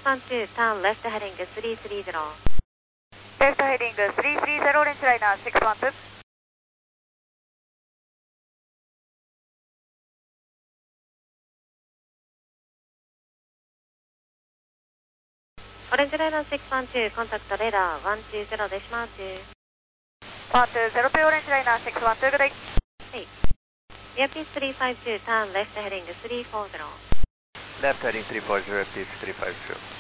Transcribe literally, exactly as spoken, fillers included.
one two, turn left heading three three zero. Left heading three three zero, orange liner six one two. Orange liner six one two, contact radar one two zero decimal two. one two zero two, orange liner six one two, good day. Hey. Airpiece three five two, turn left heading three four zero. Left heading three four zero, Airpiece three five two.